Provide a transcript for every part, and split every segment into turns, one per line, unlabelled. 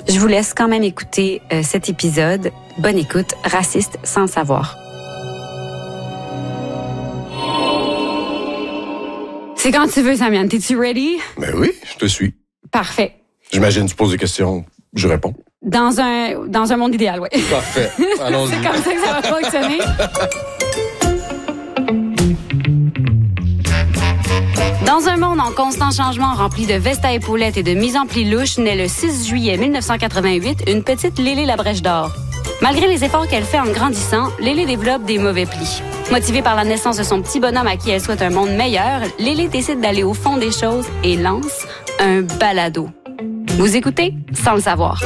Je vous laisse quand même écouter cet épisode. Bonne écoute, Raciste sans le savoir. C'est quand tu veux, Samian. T'es-tu ready?
Ben oui, je te suis.
Parfait.
J'imagine, tu poses des questions, je réponds.
Dans un monde idéal, oui.
Parfait. Allons-y.
C'est comme ça que ça va fonctionner. Dans un monde en constant changement, rempli de vestes à épaulettes et de mise en pli louches, naît le 6 juillet 1988 une petite Lélé Labrèche d'or. Malgré les efforts qu'elle fait en grandissant, Lélé développe des mauvais plis. Motivée par la naissance de son petit bonhomme à qui elle souhaite un monde meilleur, Lélé décide d'aller au fond des choses et lance un balado. Vous écoutez sans le savoir.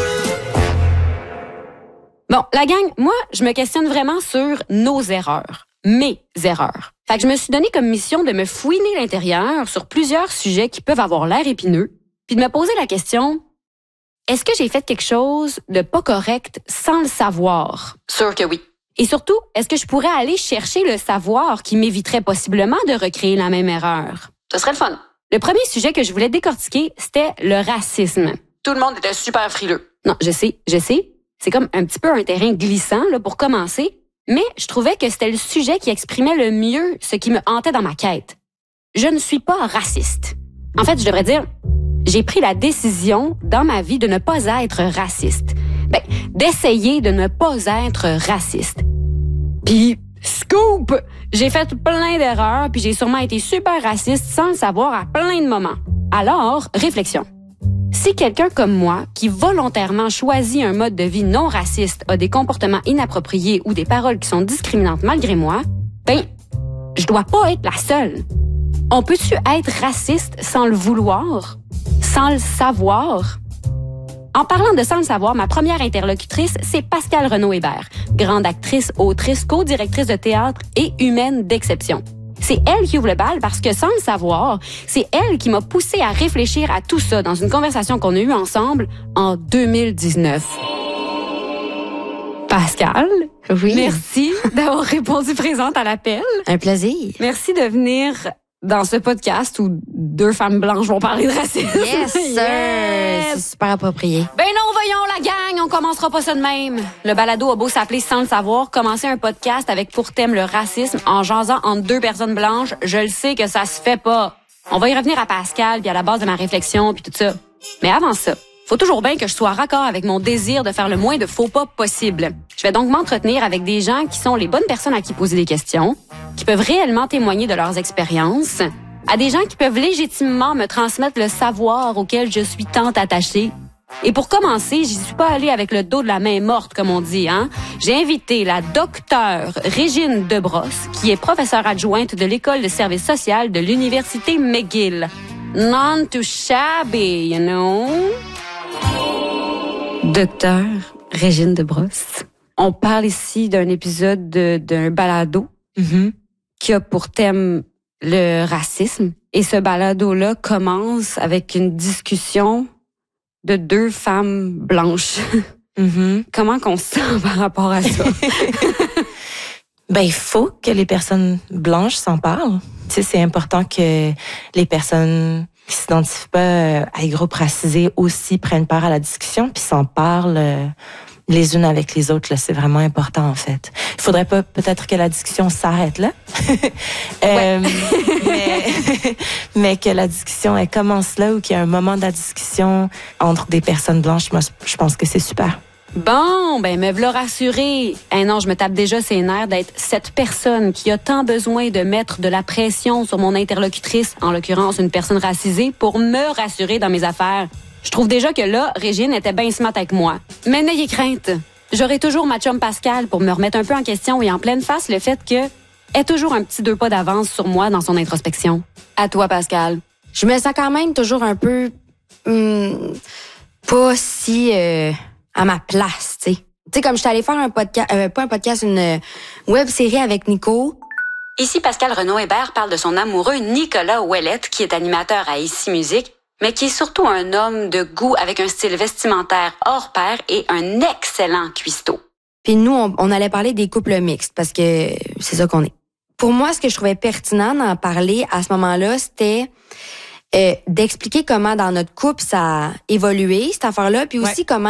Bon, la gang, moi, je me questionne vraiment sur nos erreurs. Mes erreurs. Fait que je me suis donné comme mission de me fouiner l'intérieur sur plusieurs sujets qui peuvent avoir l'air épineux, puis de me poser la question, est-ce que j'ai fait quelque chose de pas correct sans le savoir? Sûr que oui. Et surtout, est-ce que je pourrais aller chercher le savoir qui m'éviterait possiblement de recréer la même erreur? Ce serait le fun. Le premier sujet que je voulais décortiquer, c'était le racisme. Tout le monde était super frileux. Non, je sais. C'est comme un petit peu un terrain glissant là, pour commencer. Mais je trouvais que c'était le sujet qui exprimait le mieux ce qui me hantait dans ma quête. Je ne suis pas raciste. En fait, je devrais dire, j'ai pris la décision dans ma vie de ne pas être raciste. D'essayer de ne pas être raciste. Puis, scoop! J'ai fait plein d'erreurs, puis j'ai sûrement été super raciste sans le savoir à plein de moments. Alors, réflexion. Si quelqu'un comme moi, qui volontairement choisit un mode de vie non raciste, a des comportements inappropriés ou des paroles qui sont discriminantes malgré moi, je dois pas être la seule. On peut-tu être raciste sans le vouloir? Sans le savoir? En parlant de sans le savoir, ma première interlocutrice, c'est Pascale Renaud-Hébert, grande actrice, autrice, co-directrice de théâtre et humaine d'exception. C'est elle qui ouvre le bal parce que sans le savoir, c'est elle qui m'a poussée à réfléchir à tout ça dans une conversation qu'on a eue ensemble en 2019. Pascale,
oui.
Merci d'avoir répondu présente à l'appel.
Un plaisir.
Merci de venir dans ce podcast où deux femmes blanches vont parler de racisme.
Yes, sir!
Yes.
C'est super approprié.
Ben non, voyons la gang, on commencera pas ça de même. Le balado a beau s'appeler Sans le savoir, commencer un podcast avec pour thème le racisme en jasant entre deux personnes blanches, je le sais que ça se fait pas. On va y revenir à Pascal puis à la base de ma réflexion puis tout ça. Mais avant ça, faut toujours bien que je sois raccord avec mon désir de faire le moins de faux pas possible. Je vais donc m'entretenir avec des gens qui sont les bonnes personnes à qui poser des questions, qui peuvent réellement témoigner de leurs expériences, à des gens qui peuvent légitimement me transmettre le savoir auquel je suis tant attachée. Et pour commencer, j'y suis pas allée avec le dos de la main morte, comme on dit, hein. J'ai invité la docteure Régine Debrosse, qui est professeure adjointe de l'École de service social de l'Université McGill. Not too shabby, you know? Docteur Régine Debrosse, on parle ici d'un épisode d'un balado qui a pour thème le racisme. Et ce balado-là commence avec une discussion de deux femmes blanches. Comment qu'on se sent par rapport à ça?
Il faut que les personnes blanches s'en parlent. Tu sais, c'est important que les personnes qui s'identifient pas à des groupes racisés aussi prennent part à la discussion puis s'en parlent les unes avec les autres. Là, c'est vraiment important, en fait. Il faudrait pas peut-être que la discussion s'arrête là. mais que la discussion, elle commence là ou qu'il y a un moment de la discussion entre des personnes blanches. Moi, je pense que c'est super.
Bon, me v'là rassurée. Non, je me tape déjà ses nerfs d'être cette personne qui a tant besoin de mettre de la pression sur mon interlocutrice, en l'occurrence une personne racisée, pour me rassurer dans mes affaires. Je trouve déjà que là, Régine était bien smart avec moi. Mais n'ayez crainte. J'aurai toujours ma chum Pascale pour me remettre un peu en question et en pleine face le fait que est toujours un petit 2 pas d'avance sur moi dans son introspection. À toi, Pascale.
Je me sens quand même toujours un peu pas si à ma place, tu sais. Tu sais, comme je suis allée faire un podcast, pas un podcast, une web-série avec Nico.
Ici, Pascale Renaud-Hébert parle de son amoureux Nicolas Ouellette, qui est animateur à Ici Musique, mais qui est surtout un homme de goût avec un style vestimentaire hors pair et un excellent cuistot.
Puis nous, on allait parler des couples mixtes parce que c'est ça qu'on est. Pour moi, ce que je trouvais pertinent d'en parler à ce moment-là, c'était d'expliquer comment dans notre couple ça a évolué, cette affaire-là, puis aussi comment